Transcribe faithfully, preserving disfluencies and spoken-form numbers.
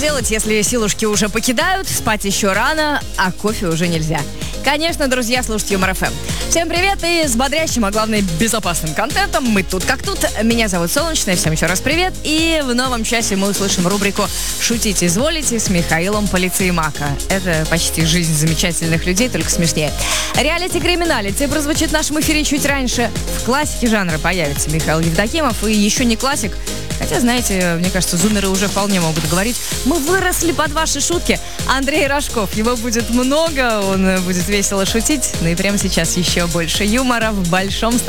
делать, если силушки уже покидают, спать еще рано, а кофе уже нельзя? Конечно, друзья, слушайте Юмор эф эм. Всем привет, и с бодрящим, а главное, безопасным контентом мы тут как тут. Меня зовут Солнечная, всем еще раз привет. И в новом часе мы услышим рубрику «Шутить изволите» с Михаилом Полицеймака. Это почти жизнь замечательных людей, только смешнее. Реалити-криминалити прозвучит в нашем эфире чуть раньше. В классике жанра появится Михаил Евдокимов, и еще не классик. Хотя, знаете, мне кажется, зумеры уже вполне могут говорить: мы выросли под ваши шутки. Андрей Рожков, его будет много, он будет весело шутить. Ну и прямо сейчас еще больше юмора в большом